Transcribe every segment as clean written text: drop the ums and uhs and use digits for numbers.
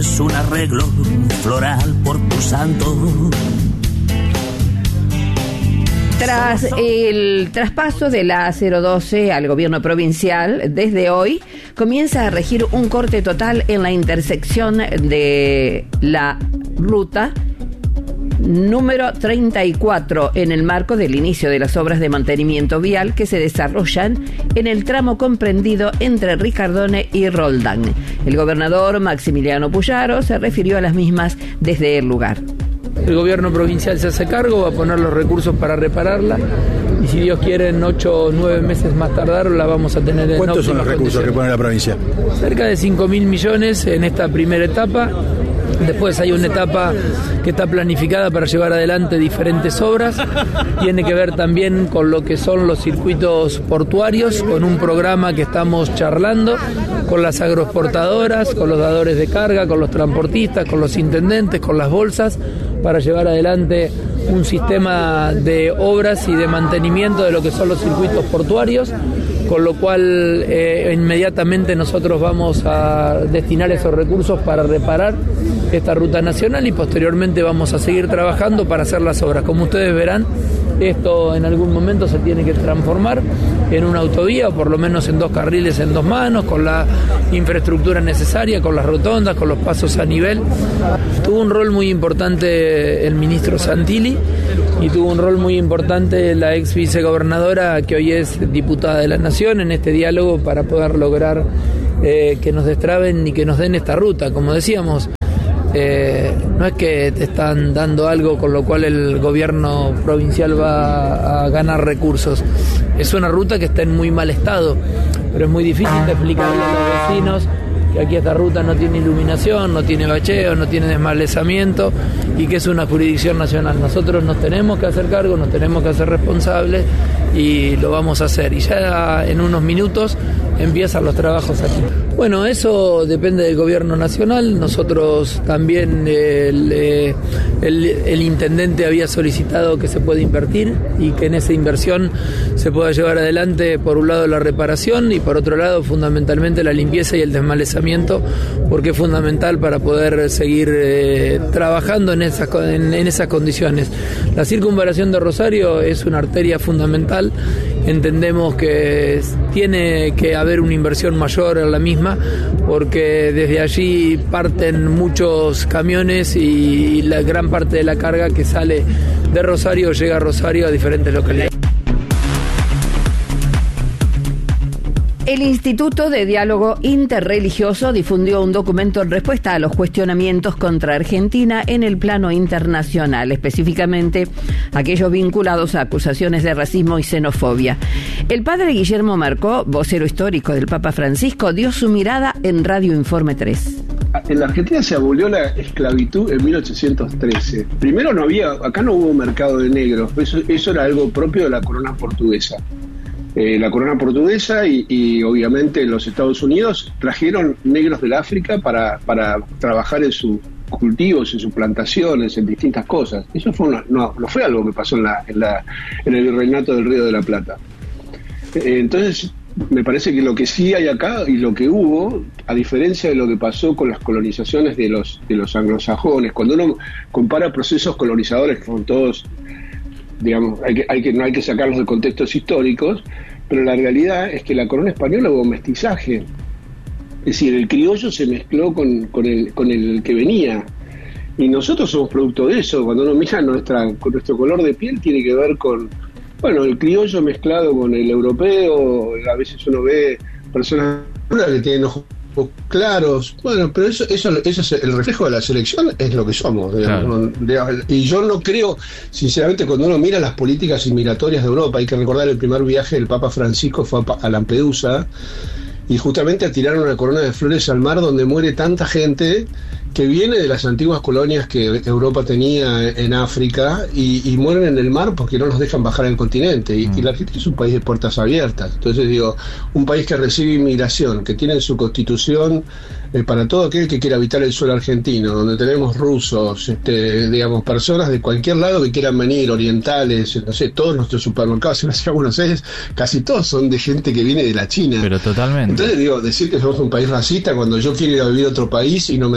Es un arreglo floral por tu santo. Tras el traspaso de la 012 al gobierno provincial, desde hoy comienza a regir un corte total en la intersección de la ruta número 34 en el marco del inicio de las obras de mantenimiento vial que se desarrollan en el tramo comprendido entre Ricardone y Roldán. El gobernador Maximiliano Puyaro se refirió a las mismas desde el lugar. El gobierno provincial se hace cargo, va a poner los recursos para repararla y si Dios quiere en 8 o 9 meses más tardar la vamos a tener en óptimas ¿Cuántos son los recursos que pone la provincia? Cerca de 5.000 millones en esta primera etapa. Después hay una etapa que está planificada para llevar adelante diferentes obras. Tiene que ver también con lo que son los circuitos portuarios, con un programa que estamos charlando con las agroexportadoras, con los dadores de carga, con los transportistas, con los intendentes, con las bolsas, para llevar adelante un sistema de obras y de mantenimiento de lo que son los circuitos portuarios, con lo cual inmediatamente nosotros vamos a destinar esos recursos para reparar esta ruta nacional y posteriormente vamos a seguir trabajando para hacer las obras. Como ustedes verán, esto en algún momento se tiene que transformar en una autovía, o por lo menos en 2 carriles en 2 manos, con la infraestructura necesaria, con las rotondas, con los pasos a nivel. Tuvo un rol muy importante el ministro Santilli y tuvo un rol muy importante la ex vicegobernadora, que hoy es diputada de la Nación, en este diálogo para poder lograr que nos destraben y que nos den esta ruta. Como decíamos, no es que te están dando algo con lo cual el gobierno provincial va a ganar recursos. Es una ruta que está en muy mal estado, pero es muy difícil de explicarle a los vecinos que aquí esta ruta no tiene iluminación, no tiene bacheo, no tiene desmalezamiento y que es una jurisdicción nacional. Nosotros nos tenemos que hacer cargo, nos tenemos que hacer responsables y lo vamos a hacer. Y ya en unos minutos empiezan los trabajos aquí. Bueno, eso depende del gobierno nacional. Nosotros también, el intendente había solicitado que se pueda invertir y que en esa inversión se pueda llevar adelante, por un lado, la reparación y por otro lado, fundamentalmente, la limpieza y el desmalezamiento, porque es fundamental para poder seguir trabajando en esas condiciones. La circunvalación de Rosario es una arteria fundamental. Entendemos que tiene que haber una inversión mayor en la misma, porque desde allí parten muchos camiones y la gran parte de la carga que sale de Rosario llega a Rosario a diferentes localidades. El Instituto de Diálogo Interreligioso difundió un documento en respuesta a los cuestionamientos contra Argentina en el plano internacional, específicamente aquellos vinculados a acusaciones de racismo y xenofobia. El padre Guillermo Marcó, vocero histórico del Papa Francisco, dio su mirada en Radio Informe 3. En la Argentina se abolió la esclavitud en 1813. Primero acá no hubo mercado de negros, eso era algo propio de la corona portuguesa. La corona portuguesa y obviamente los Estados Unidos trajeron negros del África para trabajar en sus cultivos, en sus plantaciones, en distintas cosas. Eso no fue algo que pasó en el virreinato del Río de la Plata. Entonces, me parece que lo que sí hay acá y lo que hubo, a diferencia de lo que pasó con las colonizaciones de los anglosajones, cuando uno compara procesos colonizadores que son todos, digamos, no hay que sacarlos de contextos históricos, pero la realidad es que la corona española hubo mestizaje. Es decir, el criollo se mezcló con el que venía. Y nosotros somos producto de eso. Cuando uno mira nuestro color de piel, tiene que ver con, el criollo mezclado con el europeo. A veces uno ve personas que tienen ojos claros, pero eso es el reflejo de la selección, es lo que somos, digamos. Claro. Y yo no creo, sinceramente, cuando uno mira las políticas inmigratorias de Europa, hay que recordar el primer viaje del Papa Francisco fue a Lampedusa, y justamente tiraron una corona de flores al mar donde muere tanta gente que viene de las antiguas colonias que Europa tenía en África y mueren en el mar porque no los dejan bajar al continente. Y la Argentina es un país de puertas abiertas. Entonces digo, un país que recibe inmigración, que tiene en su constitución para todo aquel que quiera habitar el suelo argentino, donde tenemos rusos, digamos, personas de cualquier lado que quieran venir, orientales, no sé, todos nuestros supermercados en la ciudad de Buenos Aires, casi todos son de gente que viene de la China. Pero totalmente. Entonces digo, decir que somos un país racista cuando yo quiero ir a vivir a otro país y no me niegan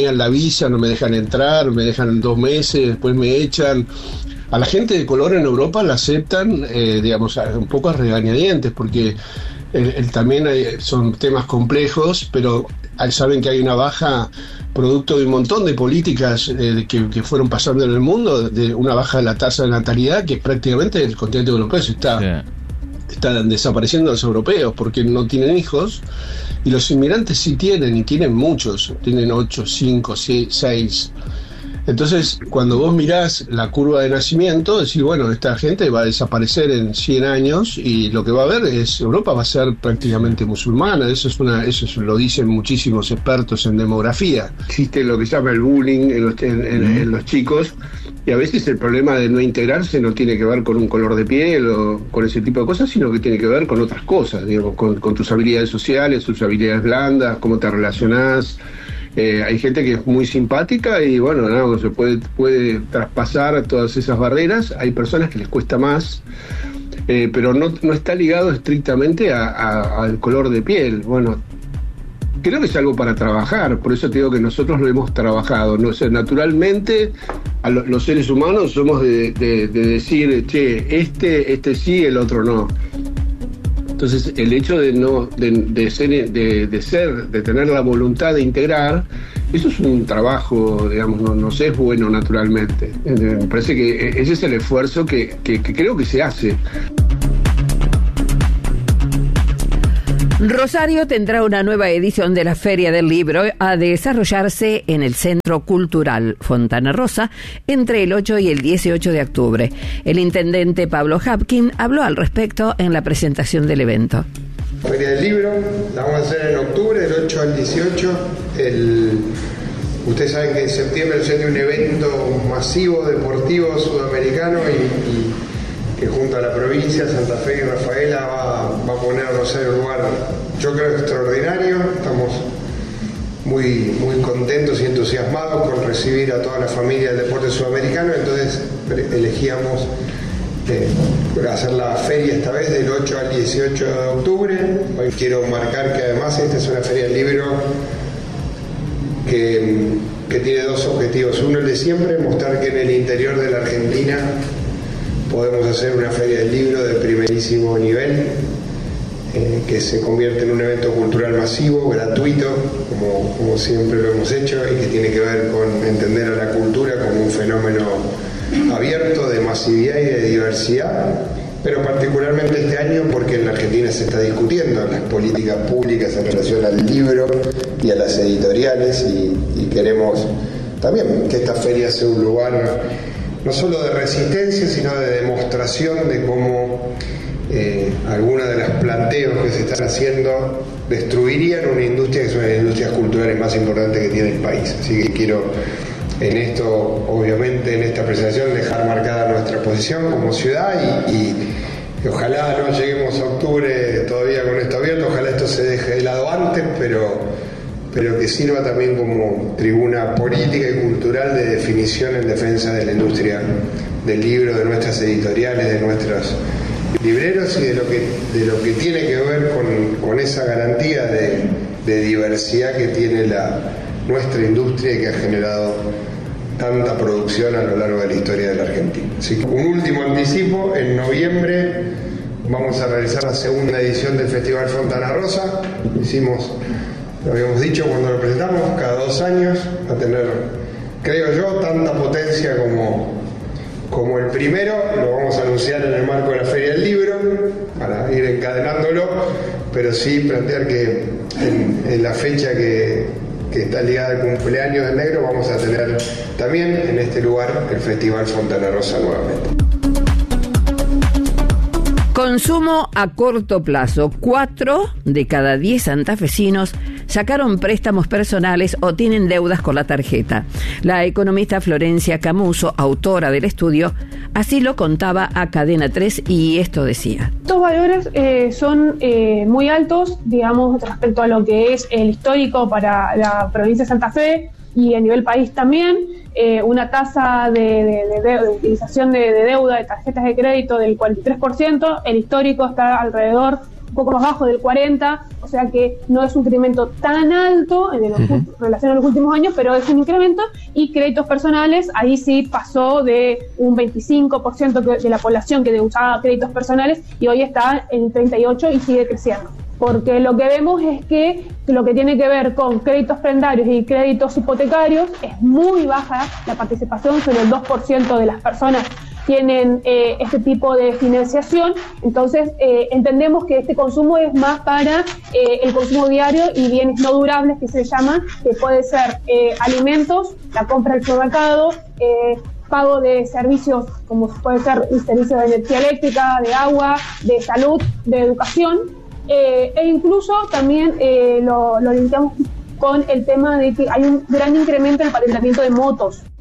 tenían la visa, no me dejan entrar, me dejan 2 meses, después me echan. A la gente de color en Europa la aceptan, digamos, un poco a regañadientes, porque también son temas complejos, pero saben que hay una baja producto de un montón de políticas que fueron pasando en el mundo, de una baja de la tasa de natalidad, que prácticamente el continente europeo están desapareciendo los europeos porque no tienen hijos, y los inmigrantes sí tienen, y tienen muchos, tienen 8, 5, 6. Entonces, cuando vos mirás la curva de nacimiento, decís, bueno, esta gente va a desaparecer en 100 años y lo que va a haber es, Europa va a ser prácticamente musulmana. Eso lo dicen muchísimos expertos en demografía. Existe lo que se llama el bullying en los chicos, y a veces el problema de no integrarse no tiene que ver con un color de piel o con ese tipo de cosas, sino que tiene que ver con otras cosas, digamos, con tus habilidades sociales, tus habilidades blandas, cómo te relacionás. Hay gente que es muy simpática y bueno, no, se puede traspasar todas esas barreras. Hay personas que les cuesta más, pero no está ligado estrictamente al color de piel. Bueno, creo que es algo para trabajar, por eso te digo que nosotros lo hemos trabajado, ¿no? O sea, naturalmente los seres humanos somos de decir, che, este sí, el otro no. Entonces, el hecho de tener la voluntad de integrar, eso es un trabajo, digamos, no sé, es bueno naturalmente. Me parece que ese es el esfuerzo que creo que se hace. Rosario tendrá una nueva edición de la Feria del Libro a desarrollarse en el Centro Cultural Fontana Rosa entre el 8 y el 18 de octubre. El intendente Pablo Hapkin habló al respecto en la presentación del evento. Feria del Libro la vamos a hacer en octubre, del 8 al 18. Ustedes saben que en septiembre se tiene un evento masivo deportivo sudamericano y que junto a la provincia, Santa Fe y Rafaela va a poner a Rosario en un lugar, yo creo, extraordinario. Estamos muy contentos y entusiasmados con recibir a toda la familia del deporte sudamericano, entonces elegíamos hacer la feria esta vez del 8 al 18 de octubre. Hoy quiero marcar que además esta es una feria del libro que tiene 2 objetivos. Uno, el de siempre, mostrar que en el interior de la Argentina podemos hacer una feria del libro de primerísimo nivel, que se convierte en un evento cultural masivo, gratuito, como siempre lo hemos hecho, y que tiene que ver con entender a la cultura como un fenómeno abierto, de masividad y de diversidad, pero particularmente este año porque en la Argentina se está discutiendo las políticas públicas en relación al libro y a las editoriales, y queremos también que esta feria sea un lugar no solo de resistencia, sino de demostración de cómo algunos de los planteos que se están haciendo destruirían una industria que es una de las industrias culturales más importantes que tiene el país. Así que quiero en esto, obviamente, en esta presentación, dejar marcada nuestra posición como ciudad y ojalá no lleguemos a octubre todavía con esto abierto, ojalá esto se deje de lado antes, pero que sirva también como tribuna política y cultural de definición en defensa de la industria del libro, de nuestras editoriales, de nuestros libreros y de lo que tiene que ver con esa garantía de diversidad que tiene nuestra industria y que ha generado tanta producción a lo largo de la historia de la Argentina. Así que un último anticipo: en noviembre vamos a realizar la segunda edición del Festival Fontana Rosa. Lo habíamos dicho cuando lo presentamos, cada 2 años va a tener, creo yo, tanta potencia como el primero. Lo vamos a anunciar en el marco de la Feria del Libro para ir encadenándolo, pero sí plantear que en la fecha que está ligada al cumpleaños del negro vamos a tener también en este lugar el Festival Fontana Rosa nuevamente. Consumo a corto plazo. 4 de cada 10 santafesinos sacaron préstamos personales o tienen deudas con la tarjeta. La economista Florencia Camuso, autora del estudio, así lo contaba a Cadena 3 y esto decía. Estos valores son muy altos, digamos, respecto a lo que es el histórico para la provincia de Santa Fe y a nivel país también. Una tasa de utilización de deuda de tarjetas de crédito del 43%, el histórico está alrededor poco más bajo del 40%, o sea que no es un incremento tan alto en relación a los últimos años, pero es un incremento. Y créditos personales, ahí sí pasó de un 25% de la población que usaba créditos personales y hoy está en 38% y sigue creciendo. Porque lo que vemos es que lo que tiene que ver con créditos prendarios y créditos hipotecarios es muy baja la participación, solo el 2% de las personas tienen este tipo de financiación. Entonces entendemos que este consumo es más para el consumo diario y bienes no durables, que se llaman, que puede ser alimentos, la compra del supermercado, pago de servicios como puede ser el servicio de energía eléctrica, de agua, de salud, de educación, e incluso también lo linkamos con el tema de que hay un gran incremento en el patentamiento de motos.